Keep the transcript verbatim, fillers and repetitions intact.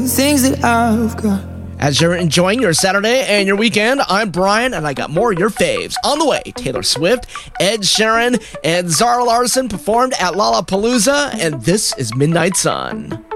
Things that I've got. As you're enjoying your Saturday and your weekend, I'm Brian, and I got more of your faves. On the way, Taylor Swift, Ed Sheeran, and Zara Larsson performed at Lollapalooza, and this is Midnight Sun.